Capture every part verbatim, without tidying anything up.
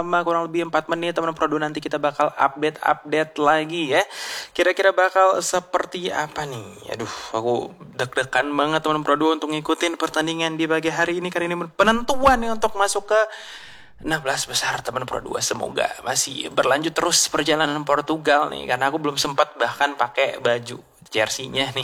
Lama kurang lebih empat menit teman Pro dua, nanti kita bakal update-update lagi ya. Kira-kira bakal seperti apa nih? Aduh, aku deg-degan banget teman Pro dua untuk ngikutin pertandingan di pagi hari ini, karena ini penentuan nih untuk masuk ke enam belas besar teman Pro dua. Semoga masih berlanjut terus perjalanan Portugal nih, karena aku belum sempat bahkan pakai baju jersey-nya nih.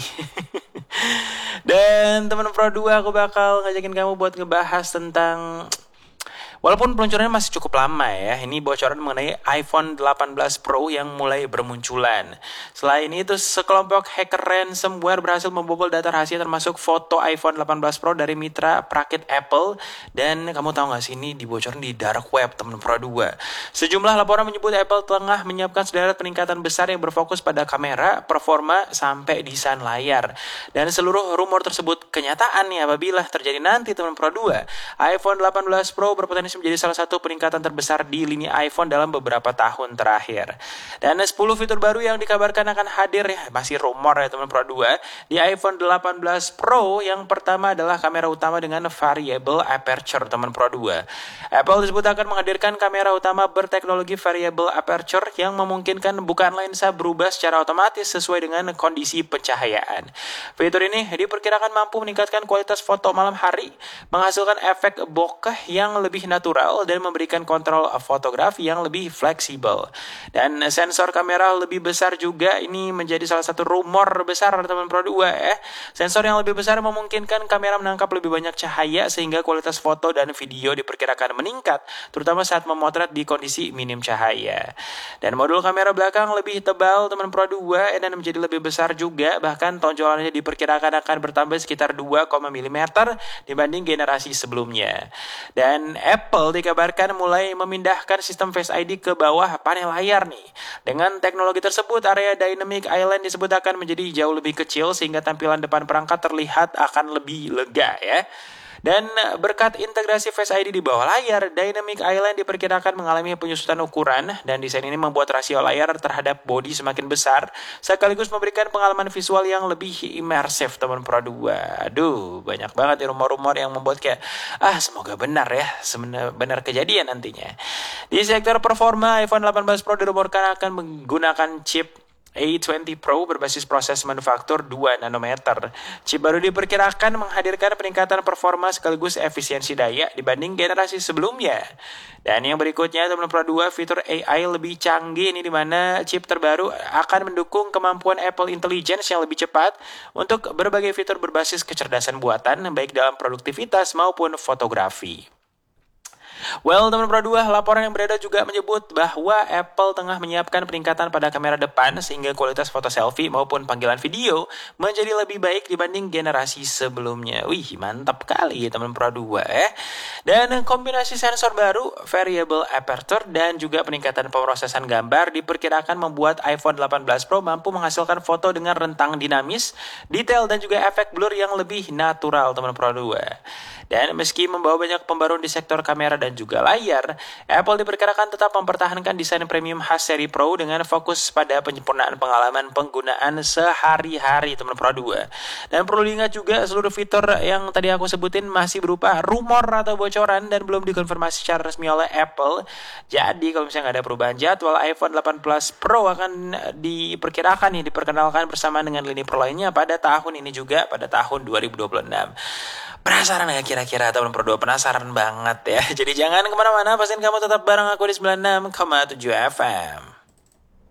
Dan teman Pro dua, aku bakal ngajakin kamu buat ngebahas tentang, walaupun peluncurannya masih cukup lama ya, ini bocoran mengenai iPhone delapan belas Pro yang mulai bermunculan. Selain itu, sekelompok hacker ransomware berhasil membobol data rahasia termasuk foto iPhone delapan belas Pro dari mitra perakit Apple. Dan kamu tahu gak sih, ini dibocorin di dark web teman Pro dua. Sejumlah laporan menyebut Apple tengah menyiapkan sederet peningkatan besar yang berfokus pada kamera, performa, sampai desain layar. Dan seluruh rumor tersebut kenyataan nih apabila terjadi nanti teman Pro dua. iPhone delapan belas Pro berpotensi menjadi salah satu peningkatan terbesar di lini iPhone dalam beberapa tahun terakhir. Dan sepuluh fitur baru yang dikabarkan akan hadir, ya masih rumor ya teman Pro dua, di iPhone delapan belas Pro. Yang pertama adalah kamera utama dengan variable aperture teman Pro dua. Apple disebut akan menghadirkan kamera utama berteknologi variable aperture yang memungkinkan bukaan lensa berubah secara otomatis sesuai dengan kondisi pencahayaan. Fitur ini diperkirakan mampu meningkatkan kualitas foto malam hari, menghasilkan efek bokeh yang lebih natural, dan memberikan kontrol fotografi yang lebih fleksibel. Dan sensor kamera lebih besar juga ini menjadi salah satu rumor besar teman Pro dua ya. Sensor yang lebih besar memungkinkan kamera menangkap lebih banyak cahaya sehingga kualitas foto dan video diperkirakan meningkat, terutama saat memotret di kondisi minim cahaya. Dan modul kamera belakang lebih tebal teman Pro dua dan menjadi lebih besar juga, bahkan tonjolannya diperkirakan akan bertambah sekitar dua koma lima milimeter dibanding generasi sebelumnya. Dan Apple dikabarkan mulai memindahkan sistem Face I D ke bawah panel layar nih. Dengan teknologi tersebut, area Dynamic Island disebut akan menjadi jauh lebih kecil sehingga tampilan depan perangkat terlihat akan lebih lega ya. Dan berkat integrasi Face I D di bawah layar, Dynamic Island diperkirakan mengalami penyusutan ukuran, dan desain ini membuat rasio layar terhadap bodi semakin besar, sekaligus memberikan pengalaman visual yang lebih imersif teman Pro dua. Aduh, banyak banget ya rumor-rumor yang membuat kayak, ah semoga benar ya, sebenarnya benar kejadian nantinya. Di sektor performa, iPhone delapan belas Pro dirumorkan akan menggunakan chip A dua puluh Pro berbasis proses manufaktur dua nanometer. Chip baru diperkirakan menghadirkan peningkatan performa sekaligus efisiensi daya dibanding generasi sebelumnya. Dan yang berikutnya teman Pro dua, fitur A I lebih canggih ini, di mana chip terbaru akan mendukung kemampuan Apple Intelligence yang lebih cepat untuk berbagai fitur berbasis kecerdasan buatan, baik dalam produktivitas maupun fotografi. Well, teman Pro dua, laporan yang beredar juga menyebut bahwa Apple tengah menyiapkan peningkatan pada kamera depan sehingga kualitas foto selfie maupun panggilan video menjadi lebih baik dibanding generasi sebelumnya. Wih, mantap kali ya teman Pro dua ya. Dan kombinasi sensor baru, variable aperture, dan juga peningkatan pemrosesan gambar diperkirakan membuat iPhone delapan belas Pro mampu menghasilkan foto dengan rentang dinamis, detail, dan juga efek blur yang lebih natural teman Pro dua. Dan meski membawa banyak pembaruan di sektor kamera dan juga layar, Apple diperkirakan tetap mempertahankan desain premium khas seri Pro dengan fokus pada penyempurnaan pengalaman penggunaan sehari-hari teman Pro dua. Dan perlu diingat juga, seluruh fitur yang tadi aku sebutin masih berupa rumor atau bocoran dan belum dikonfirmasi secara resmi oleh Apple. Jadi kalau misalnya nggak ada perubahan jadwal, iPhone delapan belas Pro akan diperkirakan nih diperkenalkan bersama dengan lini Pro lainnya pada tahun ini juga, pada tahun dua ribu dua puluh enam. Penasaran ya kira-kira teman Pro dua? Penasaran banget ya. Jadi jangan kemana-mana, pastiin kamu tetap bareng aku di sembilan puluh enam koma tujuh F M.